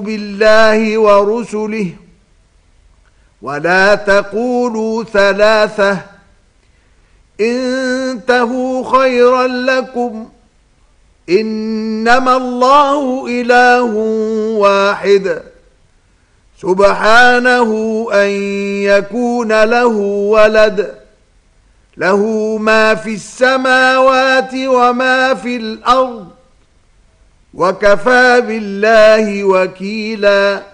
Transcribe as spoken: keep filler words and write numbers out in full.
بالله ورسله ولا تقولوا ثلاثة انتهوا خيرا لكم إنما الله إله واحد سبحانه أن يكون له ولد له ما في السماوات وما في الأرض وكفى بالله وكيلا.